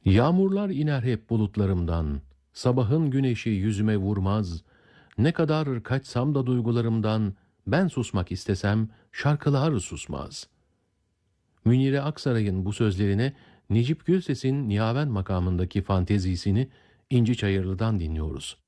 Yağmurlar iner hep bulutlarımdan, sabahın güneşi yüzüme vurmaz. Ne kadar kaçsam da duygularımdan, ben susmak istesem şarkılar susmaz. Münire Aksaray'ın bu sözlerine Necip Gülses'in Niyaven makamındaki fantezisini İnci Çayırlı'dan dinliyoruz.